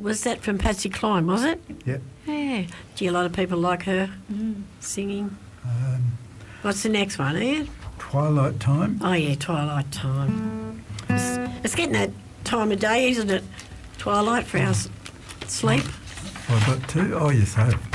was that from Patsy Cline, was it? Yep. Yeah. Do a lot of people like her singing? What's the next one, Ian? Twilight Time. Oh, yeah, Twilight Time. It's getting that time of day, isn't it? Twilight for our sleep. I've got two. Oh, yes, I have.